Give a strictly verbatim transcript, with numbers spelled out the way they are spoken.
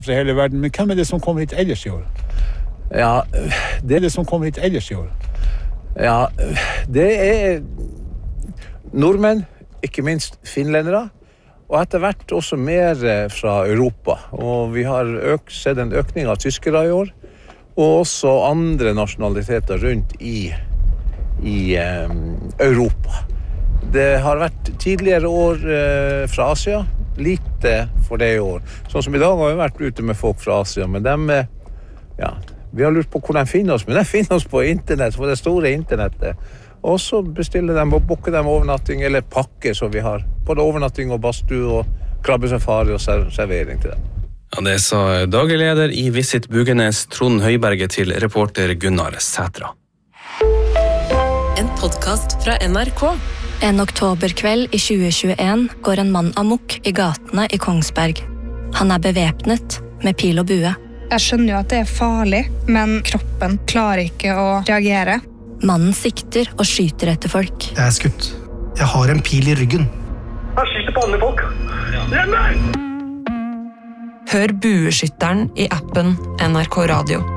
Fra hele verden, men hvem er det som kommer hit ellers i år? Ja, Det er det som kommer hit ellers i år. ja, det er nordmenn, ikke minst finlendere, og etter hvert også mer eh, fra Europa. Og vi har økt, sett en økning av tyskere i år, og også andre nasjonaliteter rundt i, i eh, Europa. Det har vært tidligere år eh, fra Asia, lite for det i år. Sånn som i dag har vi vært ute med folk fra Asia, men dem, eh, ja, vi har lurt på hvor de finner oss, men de finner oss på internett, på det store internettet. Og så bestiller de og booker dem overnatting eller pakker, så vi har både overnatting og badstue og krabbesafari og ser- servering til dem. Ja, det sa daglig leder i Visit Bugenes, Trond Høiberget, til reporter Gunnar Sætra. En podcast fra N R K. En oktoberkveld i tjue tjueen går en mann amok i gatene i Kongsberg. Han er bevæpnet med pil og bue. Jeg skjønner jo at det er farlig, men kroppen klarer ikke å reagere. Mannen sikter og skyter etter folk. Jeg er skutt. Jeg har en pil i ryggen. Han skyter på andre folk. Hjelp meg! Hør Bueskytteren i appen N R K Radio.